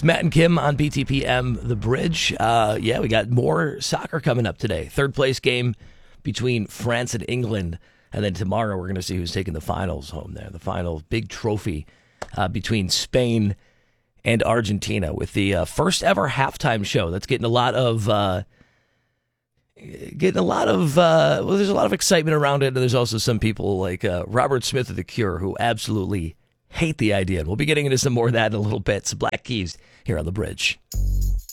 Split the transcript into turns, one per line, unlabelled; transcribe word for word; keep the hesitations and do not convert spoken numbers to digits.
Matt and Kim on B T P M The Bridge. Uh, yeah, we got more soccer coming up today. Third place game between France and England. And then tomorrow we're going to see who's taking the finals home there. The final big trophy uh, between Spain and Argentina with the uh, first ever halftime show. That's getting a lot of... Uh, Getting a lot of, uh, well, there's a lot of excitement around it, and there's also some people like uh, Robert Smith of The Cure who absolutely hate the idea. And we'll be getting into some more of that in a little bit. Some Black Keys here on The Bridge.